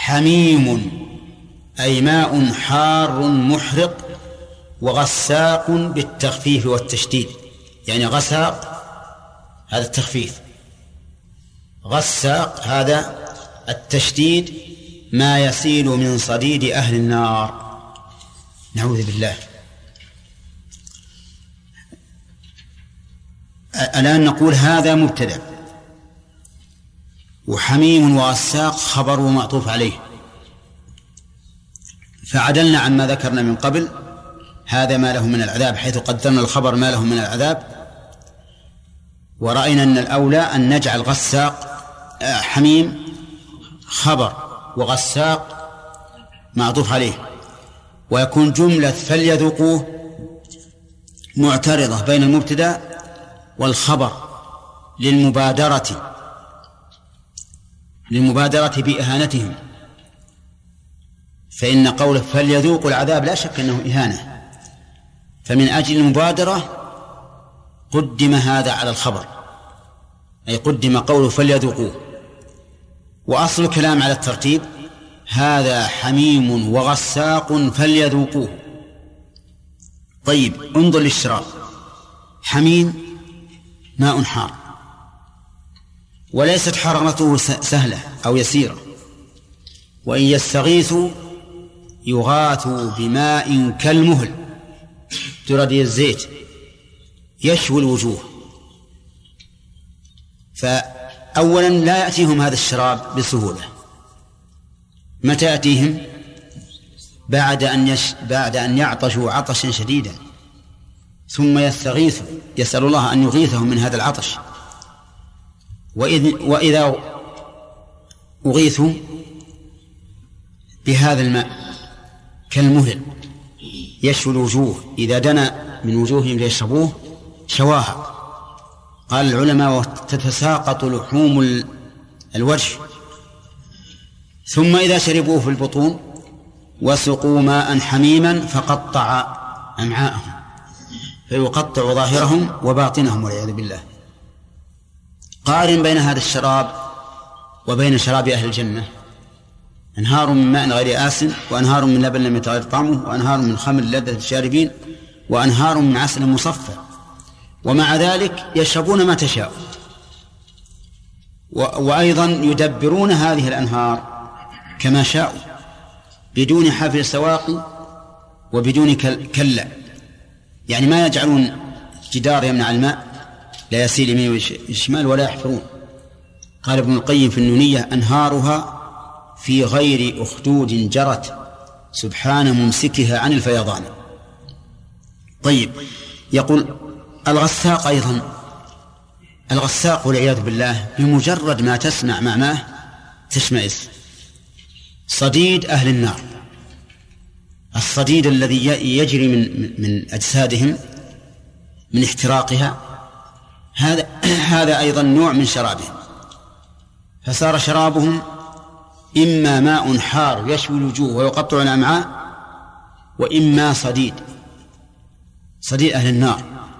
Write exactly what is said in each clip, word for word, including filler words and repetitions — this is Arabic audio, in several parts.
حميم أي ماء حار محرق، وغساق بالتخفيف والتشديد، يعني غساق هذا التخفيف، غساق هذا التشديد، ما يسيل من صديد أهل النار، نعوذ بالله. الآن نقول هذا مبتدأ، وحميم وغساق خبر ومعطوف عليه، فعدلنا عما ذكرنا من قبل، هذا ما له من العذاب، حيث قدرنا الخبر ما له من العذاب، ورأينا أن الأولى أن نجعل غساق حميم خبر وغساق معطوف عليه، ويكون جملة فليذوقوه معترضة بين المبتدأ والخبر للمبادرة للمبادرة بإهانتهم، فإن قوله فليذوقوا العذاب لا شك أنه إهانة، فمن أجل المبادرة قدم هذا على الخبر، أي قدم قوله فليذوقوه. وأصل الكلام على الترتيب، هذا حميم وغساق فليذوقوه. طيب انظر للشراب، حميم ماء حار، وليست حرارته سهلة أو يسيرة، وإن يستغيثوا يغاثوا بماء كالمهل تردي الزيت يشوي الوجوه. فأولا لا يأتيهم هذا الشراب بسهولة، متى يأتيهم؟ بعد أن, يش... بعد أن يعطشوا عطشا شديدا، ثم يستغيثوا، يسأل الله أن يغيثهم من هذا العطش. وإذ... وإذا أغيثوا بهذا الماء كالمهل يشوي الوجوه، إذا دنا من وجوههم ليشربوه شواها. قال العلماء تتساقط لحوم الوجه. ثم إذا شربوه في البطون وسقوا ماء حميما فقطع أمعاءهم، فيقطع ظاهرهم وباطنهم والعياذ بالله. قارن بين هذا الشراب وبين شراب أهل الجنة، أنهار من ماء غير آسن، وأنهار من لبن لم يتغير طعمه، وأنهار من خمر لذة الشاربين، وأنهار من عسل مصفى، ومع ذلك يشربون ما تشاء. وأيضا يدبرون هذه الأنهار كما شاءوا بدون حفل سواق وبدون كلا، يعني ما يجعلون جدار يمنع الماء لا يسيل يمين والشمال ولا يحفرون. قال ابن القيم في النونية أنهارها في غير أخدود جرت سبحان ممسكها عن الفيضان. طيب يقول الغساق أيضا، الغساق والعياذ بالله بمجرد ما تسمع معناه تشمئز، صديد أهل النار، الصديد الذي يجري من من أجسادهم من احتراقها، هذا هذا أيضا نوع من شرابهم. فصار شرابهم إما ماء حار يشوي الوجوه ويقطع الأمعاء، وإما صديد صديد أهل النار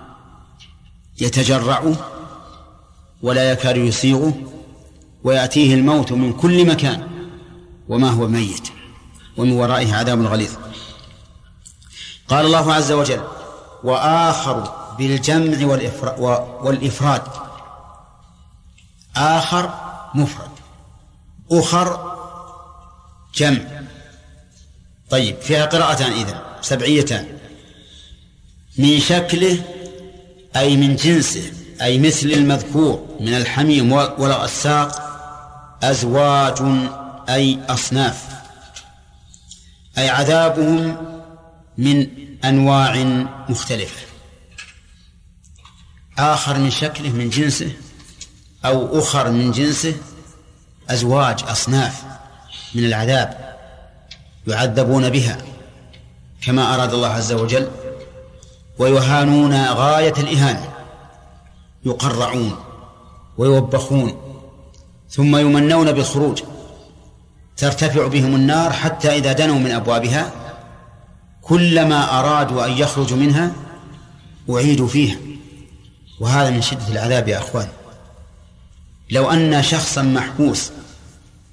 يتجرعه ولا يكاد يسيغه، ويأتيه الموت من كل مكان وما هو ميت، ومن ورائه عذاب غليظ. قال الله عز وجل وآخر بالجمع والإفراد، آخر مفرد، أخر جمع. طيب فيها قراءتان إذن سبعيتان، من شكله أي من جنسه، أي مثل المذكور من الحميم والغساق، أزواج أي أصناف، أي عذابهم من أنواع مختلفة. آخر من شكله من جنسه، أو أخر من جنسه، أزواج أصناف من العذاب يعذبون بها كما أراد الله عز وجل، ويهانون غاية الإهانة، يقرعون ويوبخون ثم يمنون بالخروج، ترتفع بهم النار حتى إذا دنوا من أبوابها كلما أرادوا أن يخرجوا منها أعيدوا فيها. وهذا من شدة العذاب يا أخوان. لو أن شخصا محبوس